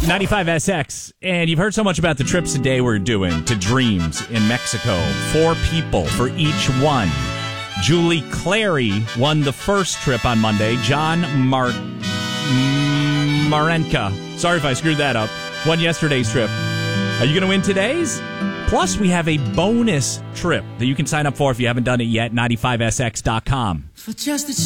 95SX, and you've heard so much about the trips today we're doing to Dreams in Mexico. 4 people for each one. Julie Clary won the first trip on Monday. John Marenka, sorry if I screwed that up, won yesterday's trip. Are you going to win today's? Plus, we have a bonus trip that you can sign up for if you haven't done it yet, 95SX.com. For just a